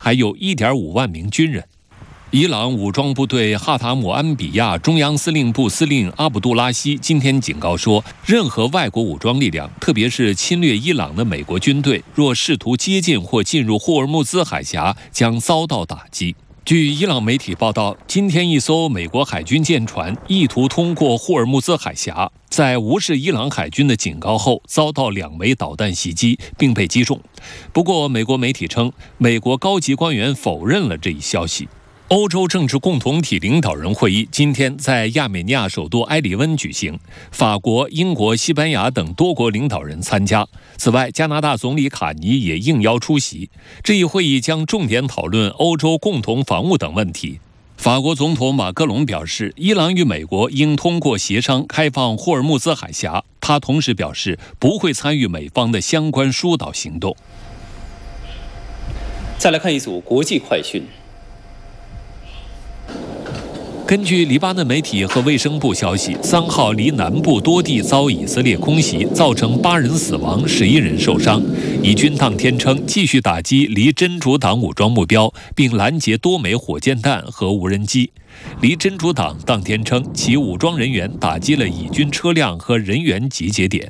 还有1.5万名军人。伊朗武装部队哈塔姆安比亚中央司令部司令阿卜杜拉希今天警告说，任何外国武装力量，特别是侵略伊朗的美国军队，若试图接近或进入霍尔木兹海峡，将遭到打击。据伊朗媒体报道，今天一艘美国海军舰船意图通过霍尔木兹海峡，在无视伊朗海军的警告后，遭到2枚导弹袭击，并被击中。不过，美国媒体称，美国高级官员否认了这一消息。欧洲政治共同体领导人会议今天在亚美尼亚首都埃里温举行，法国、英国、西班牙等多国领导人参加。此外，加拿大总理卡尼也应邀出席。这一会议将重点讨论欧洲共同防务等问题。法国总统马克龙表示，伊朗与美国应通过协商开放霍尔木兹海峡。他同时表示，不会参与美方的相关疏导行动。 再来看一组国际快讯。 根据黎巴嫩媒体和卫生部消息，3号黎南部多地遭以色列空袭，造成8人死亡，11人受伤。以军当天称继续打击黎真主党武装目标，并拦截多枚火箭弹和无人机。黎真主党当天称，其武装人员打击了以军车辆和人员集结点。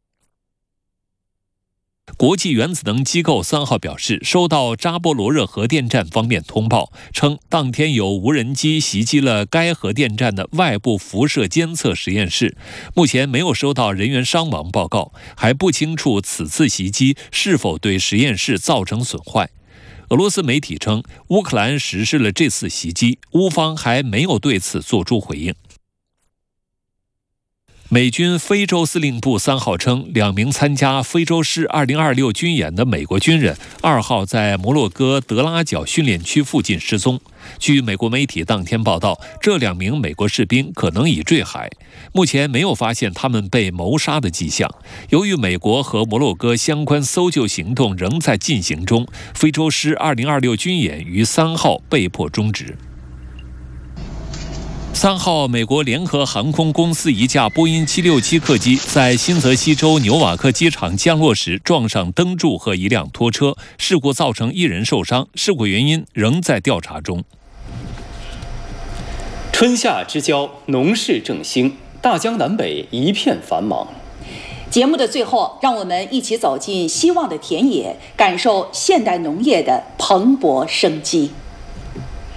国际原子能机构3号表示，收到扎波罗热核电站方面通报，称当天有无人机袭击了该核电站的外部辐射监测实验室，目前没有收到人员伤亡报告，还不清楚此次袭击是否对实验室造成损坏。俄罗斯媒体称，乌克兰实施了这次袭击，乌方还没有对此作出回应。美军非洲司令部3号称，2名参加非洲狮2026军演的美国军人2号在摩洛哥德拉角训练区附近失踪。据美国媒体当天报道，这2名美国士兵可能已坠海，目前没有发现他们被谋杀的迹象。由于美国和摩洛哥相关搜救行动仍在进行中，非洲狮2026军演于3号被迫终止。3号，美国联合航空公司一架波音767客机在新泽西州纽瓦克机场降落时撞上灯柱和一辆拖车，事故造成1人受伤，事故原因仍在调查中。 春夏之交，农事正兴，大江南北一片繁忙。 节目的最后，让我们一起走进希望的田野，感受现代农业的蓬勃生机。